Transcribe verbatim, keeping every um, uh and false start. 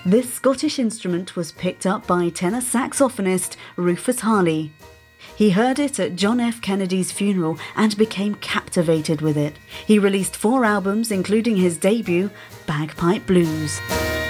This Scottish instrument was picked up by tenor saxophonist Rufus Harley. He heard it at John F. Kennedy's funeral and became captivated with it. He released four albums, including his debut, Bagpipe Blues.